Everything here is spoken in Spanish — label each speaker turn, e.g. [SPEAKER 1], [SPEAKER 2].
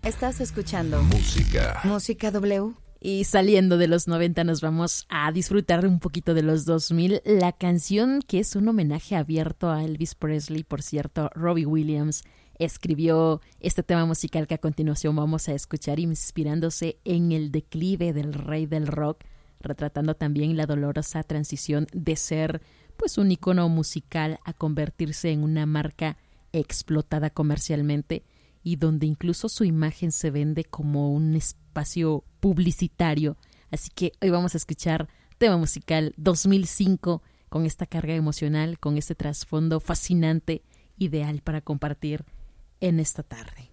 [SPEAKER 1] Estás escuchando Música W.
[SPEAKER 2] Y saliendo de los 90 nos vamos a disfrutar un poquito de los 2000. La canción que es un homenaje abierto a Elvis Presley, por cierto, Robbie Williams escribió este tema musical que a continuación vamos a escuchar, inspirándose en el declive del rey del rock, retratando también la dolorosa transición de ser pues un icono musical a convertirse en una marca explotada comercialmente y donde incluso su imagen se vende como un espacio publicitario. Así que hoy vamos a escuchar tema musical 2005 con esta carga emocional, con este trasfondo fascinante, ideal para compartir en esta tarde.